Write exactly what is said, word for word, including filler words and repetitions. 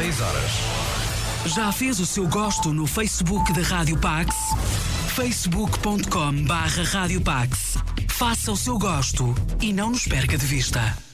dezesseis horas. Já fez o seu gosto no Facebook da Rádio Pax? facebook ponto com barra Rádio Pax. Faça o seu gosto e não nos perca de vista.